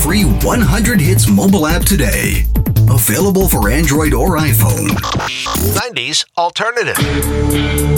free 100 Hits mobile app today. Available for Android or iPhone. 90s Alternative.